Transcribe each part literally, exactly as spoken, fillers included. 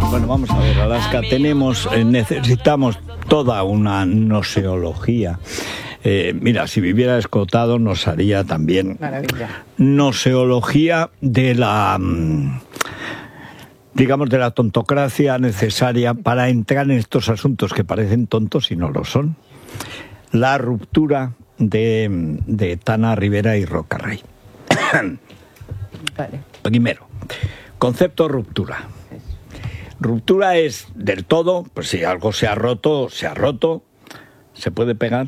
Bueno, vamos a ver, Alaska, tenemos, eh, necesitamos toda una noseología. Eh, mira, si viviera Escotado nos haría también Maravilla. noseología de la, digamos, de la tontocracia necesaria para entrar en estos asuntos que parecen tontos y no lo son. La ruptura de, de Tana Rivera y Roca Rey. Vale. Primero, concepto ruptura. Ruptura es del todo, pues si algo se ha roto, se ha roto, se puede pegar.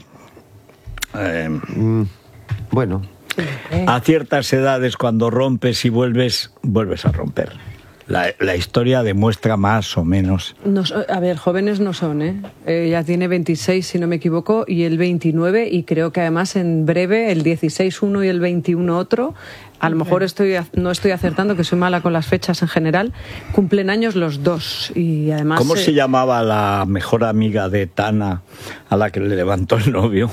Eh, mm, bueno. A ciertas edades, cuando rompes y vuelves, vuelves a romper. La, la historia demuestra más o menos. No, a ver, jóvenes no son, ¿eh? Ella tiene veintiséis, si no me equivoco, y el veintinueve, y creo que además en breve el dieciséis uno y el veintiuno otro. A lo mejor estoy no estoy acertando, que soy mala con las fechas en general. Cumplen años los dos y además... ¿Cómo eh, se llamaba la mejor amiga de Tana a la que le levantó el novio?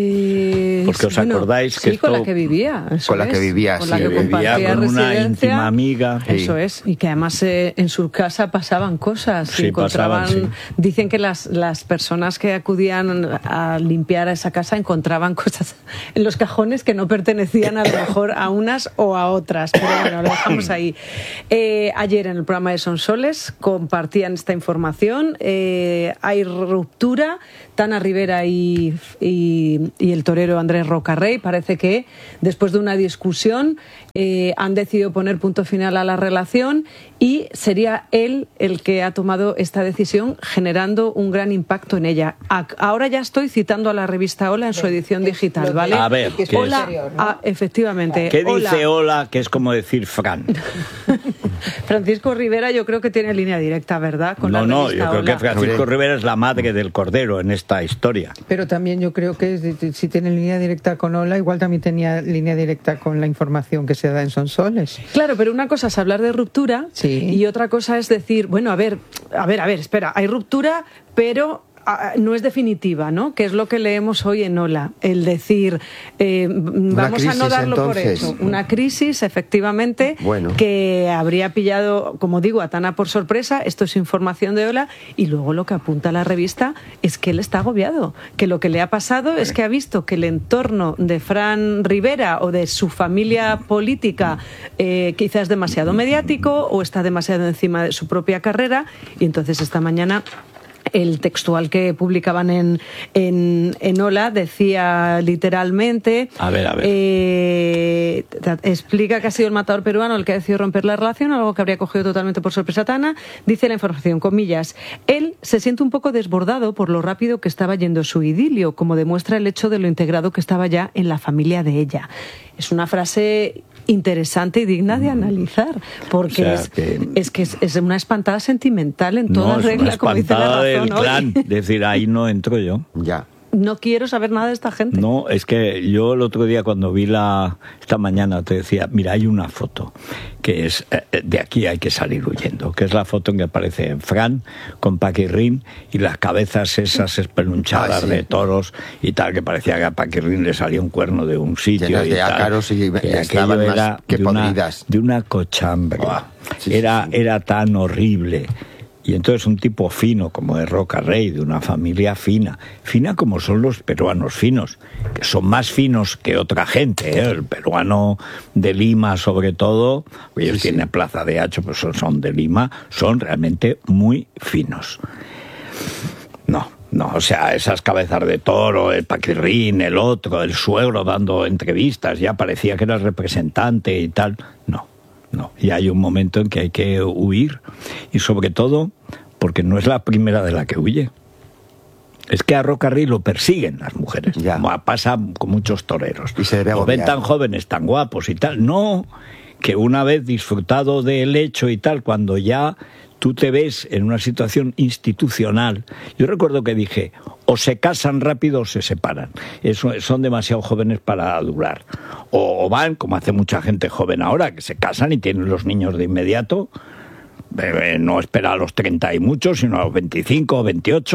Eh, Porque os bueno, acordáis que sí, esto... con la que vivía. Eso Con la es, que vivía, con sí. la que Que vivía compartía con una residencia. íntima amiga. Eso Sí. es, y que además eh, en su casa pasaban cosas. Sí, encontraban, pasaban, sí. Dicen que las, las personas que acudían a limpiar a esa casa encontraban cosas en los cajones que no pertenecían a lo mejor a unas o a otras. Pero bueno, lo dejamos ahí. Eh, ayer en el programa de Sonsoles compartían esta información. Eh, hay ruptura. Tana Rivera y, y, y el torero Andrés Roca Rey parece que después de una discusión eh, han decidido poner punto final a la relación y sería él el que ha tomado esta decisión, generando un gran impacto en ella. A, ahora ya estoy citando a la revista Hola en su edición digital, ¿vale? A ver, ¿qué Hola, es? ah, efectivamente. ¿Qué dice Hola. hola, que es como decir Fran? Francisco Rivera yo creo que tiene línea directa, ¿verdad? Con No, la no, revista yo creo Hola. que Francisco Rivera es la madre del Cordero en esta historia. Pero también yo creo que si tiene línea directa con Ola, igual también tenía línea directa con la información que se da en Sonsoles. Claro, pero una cosa es hablar de ruptura Sí. y otra cosa es decir, bueno, a ver, a ver, a ver, espera, hay ruptura, pero ah, no es definitiva, ¿no? Que es lo que leemos hoy en Hola, el decir, eh, vamos crisis, a no darlo entonces. por hecho. Una crisis, efectivamente, Bueno. que habría pillado, como digo, a Tana por sorpresa. Esto es información de Hola, y luego lo que apunta la revista es que él está agobiado, que lo que le ha pasado es que ha visto que el entorno de Fran Rivera o de su familia política eh, quizás es demasiado mediático o está demasiado encima de su propia carrera, y entonces esta mañana el textual que publicaban en, en, en Hola decía literalmente, A ver, a ver. eh, explica que ha sido el matador peruano el que ha decidido romper la relación, algo que habría cogido totalmente por sorpresa a Tana. Dice la información, comillas, él se siente un poco desbordado por lo rápido que estaba yendo su idilio, como demuestra el hecho de lo integrado que estaba ya en la familia de ella. Es una frase interesante y digna de analizar, porque O sea, es, que- es que es, es una espantada sentimental en toda No, es una regla, como dice la espantada del razón hoy. clan. Es decir, ahí no entro yo. Ya. No quiero saber nada de esta gente. No, es que yo el otro día cuando vi la... Esta mañana te decía, mira, hay una foto que es, eh, de aquí hay que salir huyendo, que es la foto en que aparece Fran con Paquirrín y las cabezas esas espelunchadas Ah, sí. de toros y tal, que parecía que a Paquirrín le salía un cuerno de un sitio. Llenas y de tal, ácaros y que estaban aquello más era que de una, podridas. de una cochambre. Buah, sí, era, sí, sí. era tan horrible. Y entonces un tipo fino como de Roca Rey, de una familia fina, fina como son los peruanos finos, que son más finos que otra gente, ¿eh? El peruano de Lima sobre todo, ellos Sí, sí. tienen Plaza de Hacho, pues son, son de Lima, son realmente muy finos. No, no, o sea, esas cabezas de toro, el Paquirrín, el otro, el suegro dando entrevistas, ya parecía que era el representante y tal, no. No, y hay un momento en que hay que huir, y sobre todo porque no es la primera de la que huye. Es que a Roca Rey lo persiguen las mujeres, Ya. como pasa con muchos toreros. Y se debe Los ven agobiar. tan jóvenes, tan guapos y tal. No, que una vez disfrutado del hecho y tal, cuando ya tú te ves en una situación institucional. Yo recuerdo que dije, o se casan rápido o se separan. Eso, son demasiado jóvenes para durar. O, o van, como hace mucha gente joven ahora, que se casan y tienen los niños de inmediato. Eh, no espera a los treinta y muchos, sino a los veinticinco o veintiocho,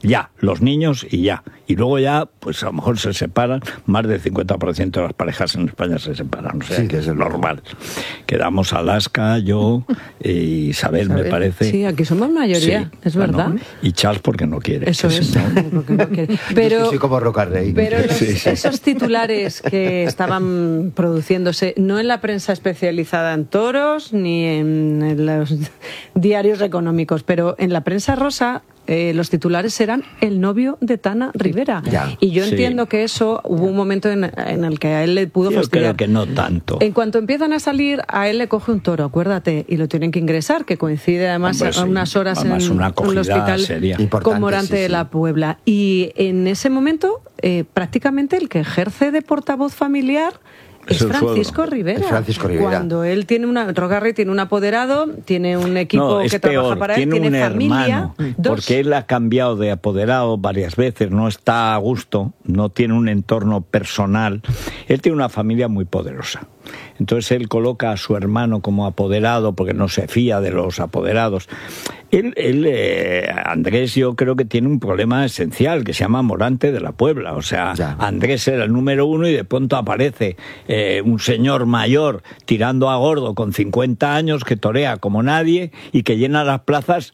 ya, los niños y ya. Y luego ya, pues a lo mejor se separan, más del cincuenta por ciento de las parejas en España se separan, o sea, sí, que es normal. Quedamos Alaska, yo y Isabel, Isabel, me parece. Sí, aquí somos mayoría, sí, es verdad. Bueno, y Charles porque no quiere. Eso es, sí, ¿no? porque no quiere. Pero, yo soy como Roca Rey. Pero los, sí, sí. esos titulares que estaban produciéndose, no en la prensa especializada en toros, ni en, en los diarios económicos, pero en la prensa rosa, Eh, los titulares eran el novio de Tana Rivera. Ya, y yo sí. entiendo que eso hubo un momento en, en el que a él le pudo yo fastidiar. creo que no tanto. En cuanto empiezan a salir, a él le coge un toro, acuérdate, y lo tienen que ingresar, que coincide además Hombre, a sí. unas horas además, en, una en el hospital seria. con Morante sí, sí. de la Puebla. Y en ese momento, eh, prácticamente el que ejerce de portavoz familiar es, es Francisco Rivera. Es Francisco Rivera. Cuando él tiene una, Roca Rey tiene un apoderado, tiene un equipo no, es que peor, trabaja para él, tiene, tiene un familia, hermano, dos. porque él ha cambiado de apoderado varias veces, no está a gusto, no tiene un entorno personal. Él tiene una familia muy poderosa. Entonces él coloca a su hermano como apoderado porque no se fía de los apoderados. Él, él eh, Andrés, yo creo que tiene un problema esencial que se llama Morante de la Puebla. O sea, ya. Andrés era el número uno y de pronto aparece eh, un señor mayor tirando a gordo con cincuenta años que torea como nadie y que llena las plazas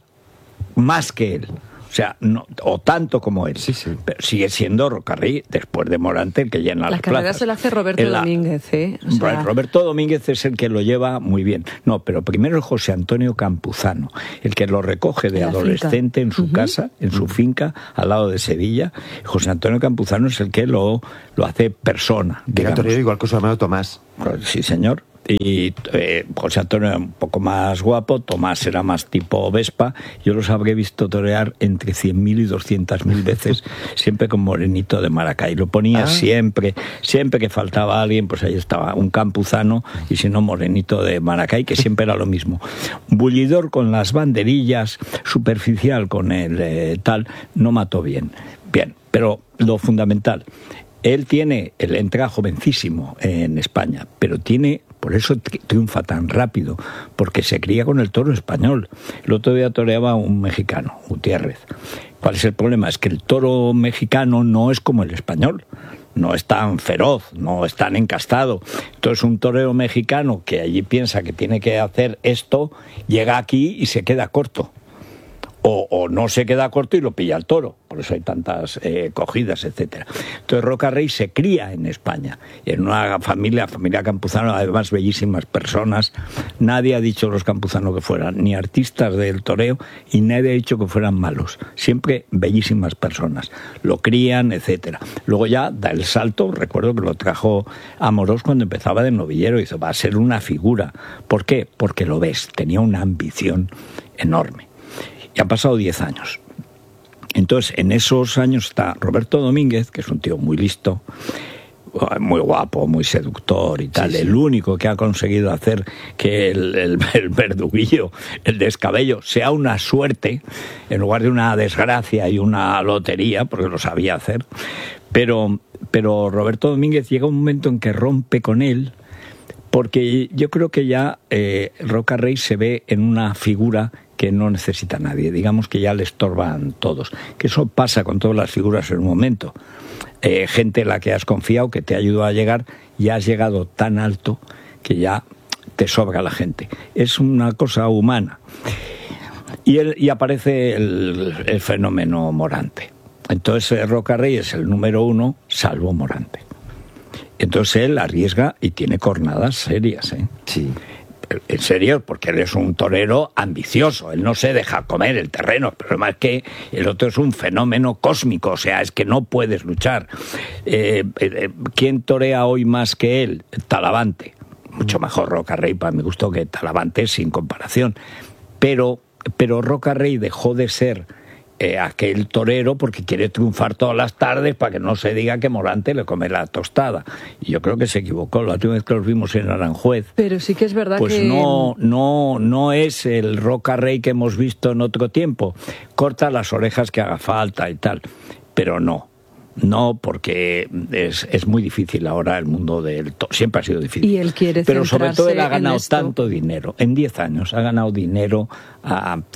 más que él. O sea, no, o tanto como él. Sí, sí. Pero sigue siendo Roca Rey, después de Morante, el que llena las, las plazas. carreras se las hace Roberto la... Domínguez, ¿eh? O sea... Roberto Domínguez es el que lo lleva muy bien. No, pero primero es José Antonio Campuzano, el que lo recoge de adolescente finca. en su uh-huh. casa, en su uh-huh. finca, al lado de Sevilla. José Antonio Campuzano es el que lo, lo hace persona. Era torero igual que su hermano Tomás. Sí, señor. Y eh, José Antonio era un poco más guapo, Tomás era más tipo Vespa. Yo los habré visto torear entre cien mil y doscientas mil veces, siempre con morenito de Maracay. Lo ponía ah. siempre, siempre que faltaba alguien, pues ahí estaba un campuzano y si no, morenito de Maracay, que siempre era lo mismo. Bullidor con las banderillas, superficial con el eh, tal, no mató bien. Bien, pero lo fundamental, él tiene, él entra jovencísimo en España, pero tiene... Por eso triunfa tan rápido, porque se cría con el toro español. El otro día toreaba un mexicano, Gutiérrez. ¿Cuál es el problema? Es que el toro mexicano no es como el español. No es tan feroz, no es tan encastado. Entonces un torero mexicano que allí piensa que tiene que hacer esto, llega aquí y se queda corto. O, o no se queda corto y lo pilla el toro, por eso hay tantas eh, cogidas, etcétera. Entonces Roca Rey se cría en España, en una familia, familia Campuzano, además bellísimas personas. Nadie ha dicho los Campuzano que fueran ni artistas del toreo y nadie ha dicho que fueran malos. Siempre bellísimas personas, lo crían, etcétera. Luego ya da el salto, recuerdo que lo trajo Amorós cuando empezaba de novillero, y dice, va a ser una figura. ¿Por qué? Porque lo ves, tenía una ambición enorme. Y han pasado diez años. Entonces, en esos años está Roberto Domínguez, que es un tío muy listo, muy guapo, muy seductor y tal. Sí, sí. El único que ha conseguido hacer que el, el, el verduguillo, el descabello, sea una suerte, en lugar de una desgracia y una lotería, porque lo sabía hacer. Pero, pero Roberto Domínguez llega un momento en que rompe con él, porque yo creo que ya eh, Roca Rey se ve en una figura que no necesita nadie, digamos que ya le estorban todos, que eso pasa con todas las figuras en un momento. Eh, gente en la que has confiado, que te ayudó a llegar, ya has llegado tan alto que ya te sobra la gente. Es una cosa humana. Y, el, y aparece el, el fenómeno Morante. Entonces Roca Rey es el número uno, salvo Morante. Entonces él arriesga y tiene cornadas serias, ¿eh? Sí. En serio, porque él es un torero ambicioso, él no se deja comer el terreno, pero más que el otro es un fenómeno cósmico, o sea, es que no puedes luchar. Eh, eh, ¿Quién torea hoy más que él? Talavante. Mucho mejor Roca Rey, para mi gusto, que Talavante, sin comparación. Pero, pero Roca Rey dejó de ser Eh, aquel torero porque quiere triunfar todas las tardes para que no se diga que Morante le come la tostada. Y yo creo que se equivocó la última vez que los vimos en Aranjuez. Pero sí que es verdad pues que... Pues no, no, no es el Roca Rey que hemos visto en otro tiempo. Corta las orejas que haga falta y tal. Pero no. No, porque es, es muy difícil ahora el mundo del toro. Siempre ha sido difícil. Y él quiere Pero sobre todo él ha ganado tanto dinero. En diez años ha ganado dinero a tal.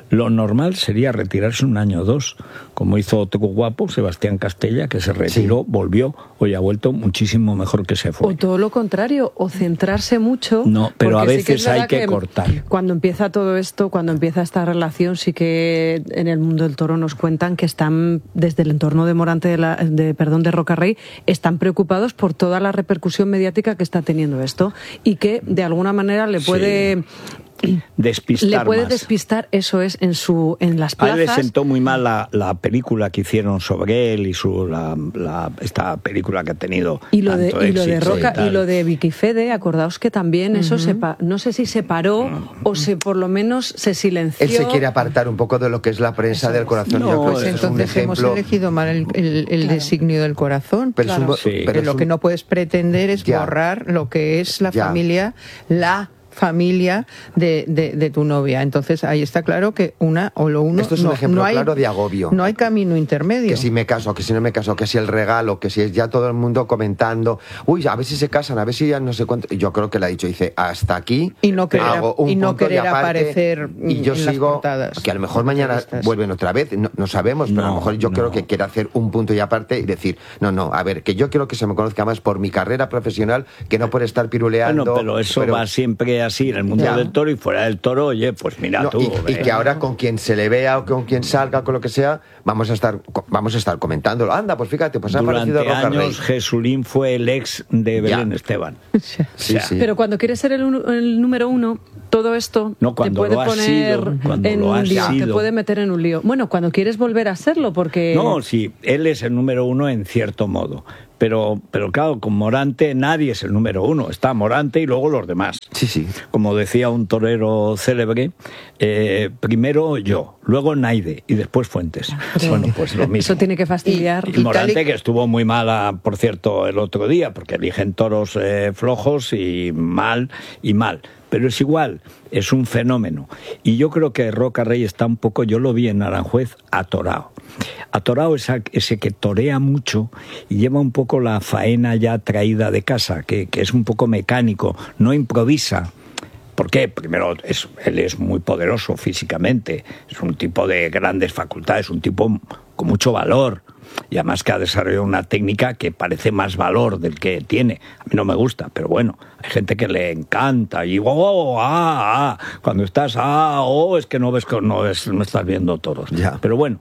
Lo normal sería retirarse un año o dos, como hizo otro guapo, Sebastián Castella, que se retiró, sí. volvió, hoy ha vuelto muchísimo mejor que se fue. O todo lo contrario, o centrarse mucho. No, pero a veces sí que hay que, que cortar. Cuando empieza todo esto, cuando empieza esta relación, sí que en el mundo del toro nos cuentan que están, desde el entorno de Morante, de, la, de perdón, de Rocarrey, están preocupados por toda la repercusión mediática que está teniendo esto y que de alguna manera le puede... Sí. Despistar le puede más. despistar, eso es, en su en las plazas. A él le sentó muy mal la, la película que hicieron sobre él y su la, la esta película que ha tenido y lo de tanto y lo de Roca y, y lo de Vicky Fede, acordaos que también uh-huh. eso se no sé si se paró uh-huh. o se por lo menos se silenció. Él se quiere apartar un poco de lo que es la prensa eso del corazón. No, Yo creo pues que entonces es un hemos ejemplo... elegido mal el, el, el claro. designio del corazón. Pero claro. un, sí. pero lo un... que no puedes pretender es ya. borrar lo que es la ya. familia, la familia de, de, de tu novia. Entonces ahí está claro que una o lo uno. Esto es un no, ejemplo no hay, claro de agobio. No hay camino intermedio. Que si me caso, que si no me caso, que si el regalo, que si es ya todo el mundo comentando, uy, a ver si se casan, a ver si ya no sé cuánto. Yo creo que le ha dicho, dice, hasta aquí. Y no querer, hago un y no punto querer y aparte, aparecer y yo en sigo, las portadas. que a lo mejor mañana vuelven otra vez, no, no sabemos, pero no, a lo mejor yo no. creo que quiere hacer un punto y aparte y decir, no, no, a ver, que yo quiero que se me conozca más por mi carrera profesional que no por estar piruleando. Bueno, pero eso pero, va siempre así en el mundo ya. del toro y fuera del toro, oye, pues mira no, tú. Y, y que ahora con quien se le vea o con quien salga, con lo que sea, vamos a estar vamos a estar comentándolo. Anda, pues fíjate, pues ha Durante aparecido Rocarrey. años Jesulín fue el ex de Belén ya. Esteban. Sí, sí, sí. Pero cuando quieres ser el, el número uno, todo esto no, te puede lo poner sido, en un lío, sido. te puede meter en un lío. Bueno, cuando quieres volver a serlo, porque... No, sí, él es el número uno en cierto modo. Pero, pero claro, con Morante nadie es el número uno. Está Morante y luego los demás. Sí, sí. Como decía un torero célebre, eh, primero yo, luego Naide y después Fuentes. Pero bueno, pues lo mismo. Eso tiene que fastidiar. Y, y Morante, que estuvo muy mala, por cierto, el otro día, porque eligen toros eh, flojos y mal y mal. Pero es igual, es un fenómeno. Y yo creo que Rocarrey está un poco, yo lo vi en Aranjuez, atorado. Atorado es ese que torea mucho y lleva un poco la faena ya traída de casa, que, que es un poco mecánico, no improvisa. ¿Por qué? Primero, es, él es muy poderoso físicamente, es un tipo de grandes facultades, un tipo con mucho valor. Y además que ha desarrollado una técnica que parece más valor del que tiene. A mí no me gusta, pero bueno, hay gente que le encanta. Y oh, oh ah, ah, cuando estás, ah, oh, es que no ves, no ves, no estás viendo toros. Ya. Pero bueno,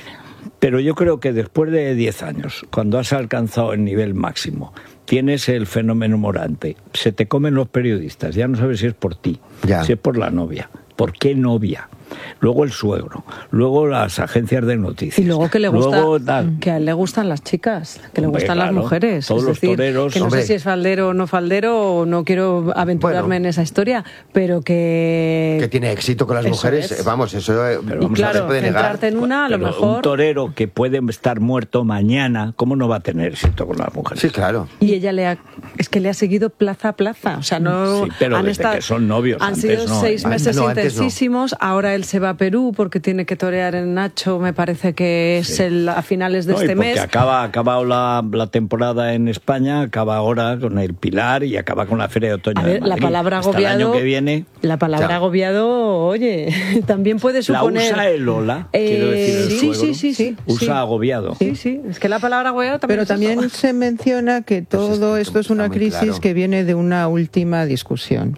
pero yo creo que después de diez años, cuando has alcanzado el nivel máximo, tienes el fenómeno Morante, se te comen los periodistas, ya no sabes si es por ti, ya. si es por la novia. ¿Por qué novia? Luego el suegro, luego las agencias de noticias. Y luego que le gusta, luego, tal. que a él le gustan las chicas, que le Hombre, gustan claro, las mujeres. Todos es los decir, toreros. que no Hombre. sé si es faldero o no faldero, o no quiero aventurarme bueno, en esa historia, pero que... Que tiene éxito con las eso mujeres, es. vamos, eso Pero y vamos claro, no se puede negar. centrarte en una, a lo Pero mejor... un torero que puede estar muerto mañana, ¿cómo no va a tener éxito con las mujeres? Sí, claro. Y ella le ha, es que le ha seguido plaza a plaza, o sea, no Sí, pero han desde estado, que son novios, han antes sido no, seis ¿eh? meses No, antes no. intensísimos. Ahora él se va a Perú porque tiene que torear en Nacho, me parece que es Sí. el, a finales de No, y este porque mes. acaba acabado la, la temporada en España, acaba ahora con el Pilar y acaba con la Feria de Otoño A de ver, la Madrid. palabra Hasta agobiado. el año que viene. La palabra Ya. agobiado, oye, también puede La suponer. usa el Lola, quiero decir el sí, suegro. sí, sí, sí. Usa sí. agobiado. Sí, sí, es que la palabra agobiado también. Pero es también eso. se menciona que todo Pues esto es está una muy crisis claro. que viene de una última discusión.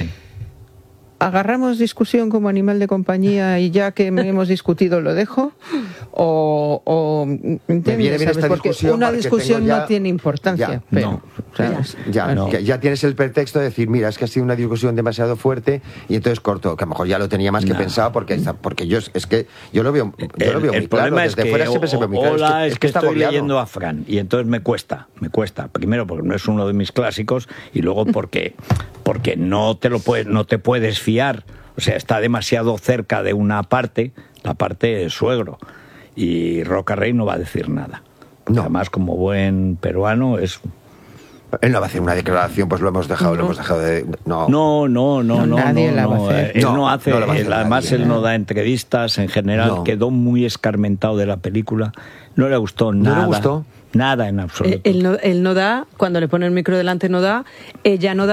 ¿Agarramos discusión como animal de compañía y ya que hemos discutido lo dejo? ¿O, o ¿entiendes? viene bien ¿Sabes? esta Porque discusión una porque discusión tengo ya- no tiene importancia. Ya, pero, no. ¿sabes? Ya, Bueno. que ya tienes el pretexto de decir, mira, es que ha sido una discusión demasiado fuerte y entonces corto, que a lo mejor ya lo tenía más que No. pensado porque está- porque yo es que yo lo veo, yo El, lo veo el muy claro, problema es desde que, fuera siempre se ve muy claro. hola, es que, está estoy agobiado. leyendo a Fran y entonces me cuesta, me cuesta. Primero porque no es uno de mis clásicos y luego porque, porque no te lo puedes, no te puedes fiar. O sea, está demasiado cerca de una parte, la parte suegro. Y Rocarrey no va a decir nada. No. Además, como buen peruano, es... Él no va a hacer una declaración, pues lo hemos dejado, lo hemos dejado de... No, No, no, no, No, no. nadie no, la va a no, hacer. eh, Él No, no hace, no la va a hacer él, además nadie, él no da entrevistas, en general, No. quedó muy escarmentado de la película. No le gustó ¿No nada. le gustó? Nada en Eh, absoluto. él, no, él no da, cuando le pone el micro delante no da, ella no da,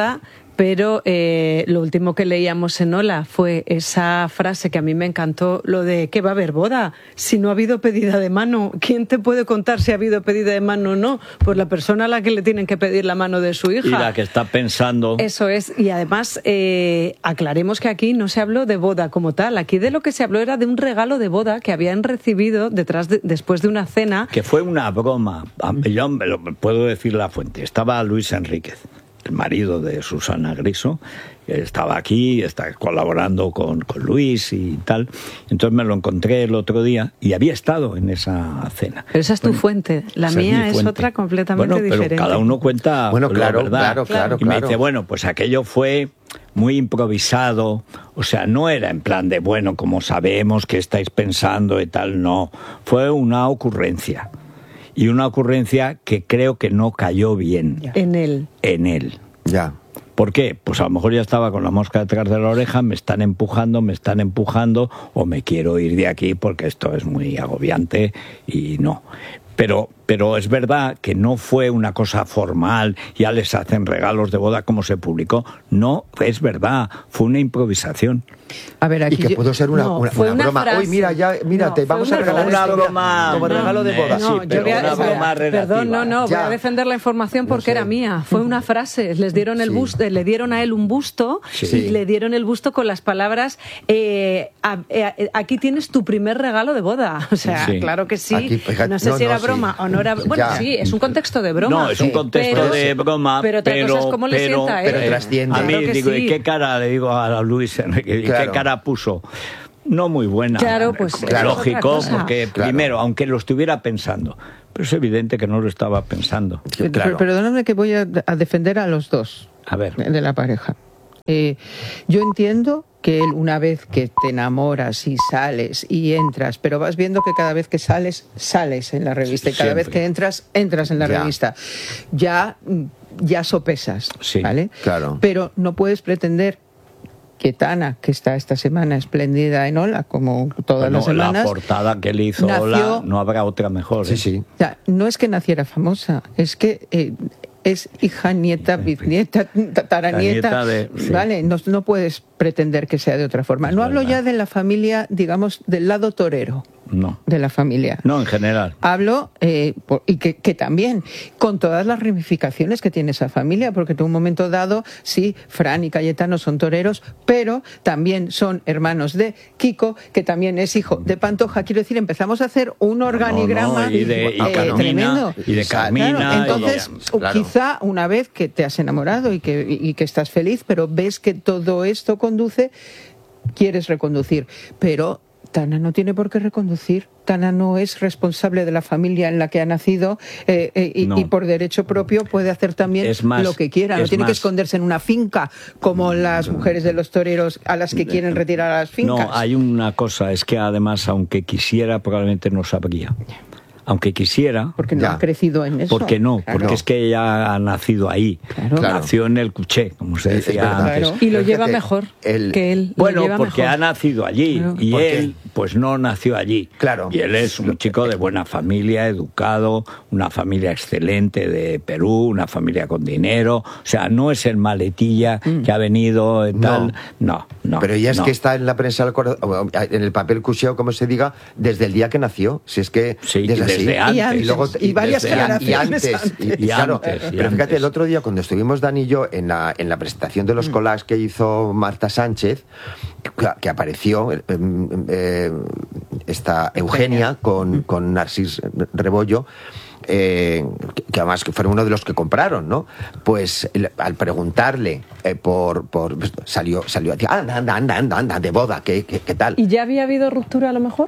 pero eh, lo último que leíamos en Hola fue esa frase que a mí me encantó, lo de que va a haber boda si no ha habido pedida de mano. ¿Quién te puede contar si ha habido pedida de mano o no? Pues la persona a la que le tienen que pedir la mano de su hija. Y la que está pensando... Eso es, y además eh, aclaremos que aquí no se habló de boda como tal, aquí de lo que se habló era de un regalo de boda que habían recibido detrás de, después de una cena. Que fue una broma, yo me lo puedo decir la fuente, estaba Luis Enríquez, el marido de Susana Griso, estaba aquí, está colaborando con, con Luis y tal. Entonces me lo encontré el otro día y había estado en esa cena. Pero esa es tu bueno, fuente, la mía es, es otra completamente bueno, diferente. Pero cada uno cuenta bueno, claro, la verdad. Claro, claro, y me claro. dice, bueno, pues aquello fue muy improvisado, o sea, no era en plan de, bueno, como sabemos que estáis pensando y tal, no. Fue una ocurrencia. Y una ocurrencia que creo que no cayó bien. Ya. En él. En él. Ya. ¿Por qué? Pues a lo mejor ya estaba con la mosca detrás de la oreja, me están empujando, me están empujando, o me quiero ir de aquí porque esto es muy agobiante y no. Pero, pero es verdad que no fue una cosa formal, ya les hacen regalos de boda como se publicó. No, es verdad, fue una improvisación. A ver, aquí y que yo... pudo ser una, no, una, una una broma. frase. Uy, mira, ya, mira, no, te vamos a regalar una esto, broma como no, regalo de boda. Sí, No, pero yo voy a, una broma relativa. Perdón, no, no, Ya. voy a defender la información porque No sé. era mía. Fue una frase. Les dieron el Sí. busto, le dieron a él un busto Sí. y le dieron el busto con las palabras eh, a, eh, aquí tienes tu primer regalo de boda. O sea, Sí. claro que sí. Aquí, fíjate, no sé no, si era no, broma sí. o no era. Bueno, Ya. sí, es un contexto de broma. No, es un Sí. contexto Pero- de broma, pero otra pero, cosa es cómo le pero, sienta a él. pero trasciende. A mí, Claro que digo, sí. ¿y qué cara le digo a Luis Enrique? ¿Y Claro. qué cara puso? No muy buena. Claro, pues, Es claro. lógico, otra cosa. porque Claro. primero, aunque lo estuviera pensando, pero es evidente que no lo estaba pensando. Claro. Pero, perdóname que voy a, a defender a los dos A ver. de la pareja. Eh, yo entiendo que él, una vez que te enamoras y sales y entras, pero vas viendo que cada vez que sales, sales en la revista, y cada Siempre. vez que entras, entras en la Ya. revista. Ya, ya sopesas, Sí, ¿vale? claro. Pero no puedes pretender que Tana, que está esta semana espléndida en Hola, como todas Bueno, las semanas, la portada que le hizo nació- Hola, no habrá otra mejor. Sí, ¿eh? sí. o sea, no es que naciera famosa, es que eh, es hija, nieta, bisnieta, tataranieta. La nieta de- sí. Vale, no, no puedes pretender que sea de otra forma. Es no hablo verdad. ya de la familia, digamos, del lado torero No. de la familia. No, en general. Hablo, eh, por- y que, que también, con todas las ramificaciones que tiene esa familia, porque en un momento dado, sí, Fran y Cayetano son toreros, pero también son hermanos de Kiko, que también es hijo de Pantoja. Quiero decir, empezamos a hacer un organigrama No, no, y de, y eh, Carmina, tremendo. y de Carmina. Claro, entonces, todo. Claro. quizá una vez que te has enamorado y que, y que estás feliz, pero ves que todo esto conduce, quieres reconducir, pero Tana no tiene por qué reconducir. Tana no es responsable de la familia en la que ha nacido eh, eh, y, No. y por derecho propio puede hacer también Es más, lo que quiera. No es tiene que más. esconderse en una finca como las mujeres de los toreros a las que quieren retirar a las fincas. No, hay una cosa, es que además, aunque quisiera, probablemente no sabría. Aunque quisiera, Porque no Ya. han crecido en eso. ¿por qué no? Claro. Porque es que ella ha nacido ahí. Claro. Claro. Nació en el Cuché, como se Es decía verdad. antes. Claro. Y lo Pero lleva fíjate, mejor el- que él. lo Bueno, lleva porque mejor. ha nacido allí Claro. y ¿Por qué? él pues no nació allí. Claro. Y él es un chico de buena familia, educado, una familia excelente de Perú, una familia con dinero. O sea, no es el maletilla que ha venido y No. tal. No, no. Pero ella es no. que está en la prensa, al cor- en el papel cucheo, como se diga, desde el día que nació. Si es que Sí, desde, desde así. antes. Y, luego, Y varias desde an- y generaciones antes. antes. Y, y claro, Y antes, y pero fíjate, antes. el otro día cuando estuvimos Dani y yo en la, en la presentación de los Mm. collages que hizo Marta Sánchez, que, que apareció eh, eh, esta Eugenia con, con Narcís Rebollo, eh, que, que además que fueron uno de los que compraron, ¿no? Pues el- al preguntarle eh, por, por pues, salió salió decía, anda anda anda anda anda de boda, ¿qué, qué, qué tal? ¿Y ya había habido ruptura a lo mejor?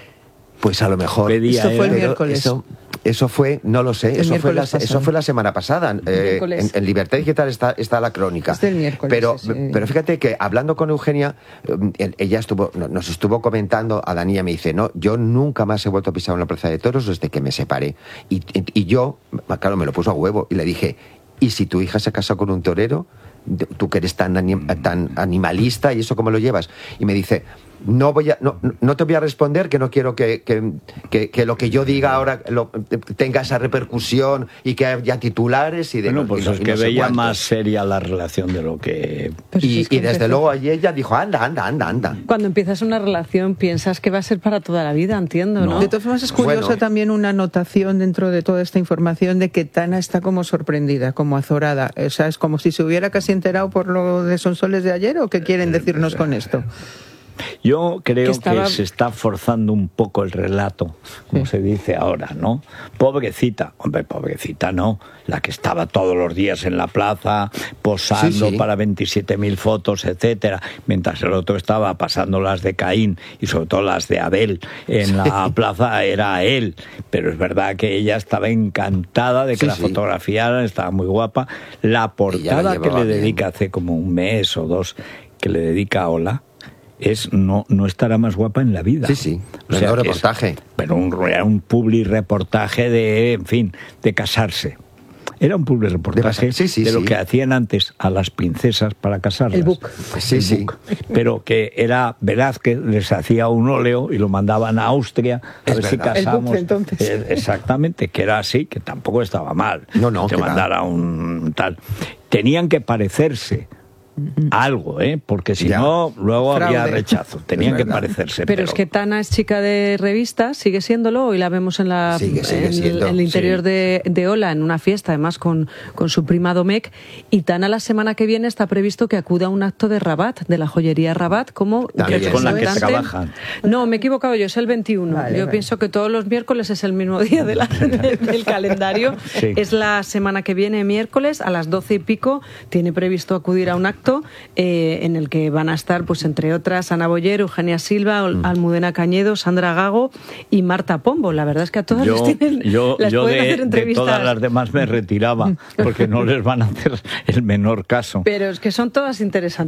Pues a lo mejor. ¿Qué día Esto fue el era? Pero miércoles. Eso, eso fue, no lo sé, El eso fue, la, miércoles eso pasado. fue la semana pasada. Eh, Miércoles. en, en Libertad Digital está, está la crónica. Es del miércoles, Pero, ese. pero fíjate que hablando con Eugenia, eh, ella estuvo, no- nos estuvo comentando, a Dani me dice, no, yo nunca más he vuelto a pisar una plaza de toros desde que me separé. Y, y, y yo, claro, me lo puso a huevo y le dije, ¿y si tu hija se casa con un torero? Tú que eres tan, anim- tan animalista, ¿y eso cómo lo llevas? Y me dice, no voy a, no, no te voy a responder, que no quiero que, que, que, que lo que yo diga ahora lo, tenga esa repercusión y que haya titulares y de Bueno, no, pues y no- es y que no sé veía cuántos. más seria la relación de lo que... Pero si Y, es que y desde empezó- luego allí ella dijo, anda, anda, anda, anda. Cuando empiezas una relación piensas que va a ser para toda la vida, entiendo, ¿no? No. De todas formas, es curiosa Bueno. también una anotación dentro de toda esta información de que Tana está como sorprendida, como azorada. O sea, es como si se hubiera casi enterado por lo de Sonsoles de ayer, ¿o qué quieren decirnos con esto? Yo creo Que estaba- que se está forzando un poco el relato, como Sí. se dice ahora, ¿no? Pobrecita, hombre, pobrecita no, la que estaba todos los días en la plaza posando Sí, sí. para veintisiete mil fotos, etcétera, mientras el otro estaba pasando las de Caín y sobre todo las de Abel en la plaza, era él. Pero es verdad que ella estaba encantada de que Sí, la sí. fotografiaran, estaba muy guapa. La portada que llevaba le bien. dedica hace como un mes o dos, que le dedica a Ola, es no, no estará más guapa en la vida. Sí, sí, O sea, menudo que es- reportaje. pero un, era un publi reportaje de, en fin, de casarse. Era un publi reportaje De- sí, sí, de lo sí. que hacían antes a las princesas para casarlas. El book. Sí, El sí. book. Pero que era Velázquez, les hacía un óleo y lo mandaban a Austria a Es ver si verdad. El book casamos. de entonces. Eh, exactamente, que era así, que tampoco estaba mal. No, no, Te que va. mandara un tal. Tenían que parecerse a algo, ¿eh? Porque si Ya. no, luego había Fraude. rechazo. Tenían Es que verdad. parecerse. Pero es que Tana es chica de revista, sigue siéndolo, hoy la vemos en, la, Sigue, sigue en, siendo, el, en el interior sí. de, de Ola, en una fiesta, además con, con su prima Domecq, y Tana la semana que viene está previsto que acuda a un acto de Rabat, de la joyería Rabat, como También. Que es con la que representante- trabajan. No, me he equivocado yo, es el veintiuno. Vale, yo vale. pienso que todos los miércoles es el mismo día de la- de- del calendario. Sí. Es la semana que viene, miércoles, a las doce y pico, tiene previsto acudir a un acto eh, en el que van a estar, pues entre otras, Ana Boyer, Eugenia Silva, Ol- Almudena Cañedo, Sandra Gago y Marta Pombo. La verdad es que a todas Yo, les tienen, yo, las yo pueden de, hacer de entrevistas. todas las demás me retiraba, porque no les van a hacer el menor caso. Pero es que son todas interesantes.